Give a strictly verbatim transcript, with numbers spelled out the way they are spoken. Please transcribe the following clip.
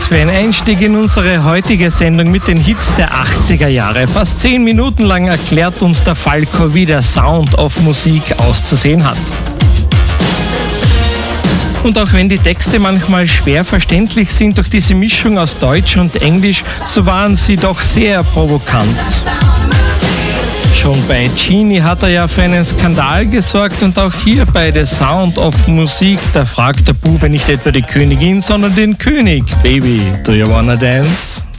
für einen Einstieg in unsere heutige Sendung mit den Hits der achtziger Jahre. Fast zehn Minuten lang erklärt uns der Falco, wie der Sound of Musik auszusehen hat. Und auch wenn die Texte manchmal schwer verständlich sind durch diese Mischung aus Deutsch und Englisch, so waren sie doch sehr provokant. Schon bei Genie hat er ja für einen Skandal gesorgt und auch hier bei The Sound of Musik, da fragt der Bube nicht etwa die Königin, sondern den König. Baby, do you wanna dance?